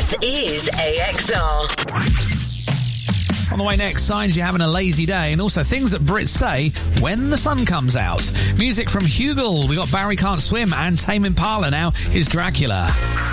This is AXR. On the way next, signs you're having a lazy day, and also things that Brits say when the sun comes out. Music from Hugel. We got Barry Can't Swim and Tame Impala now is Dracula.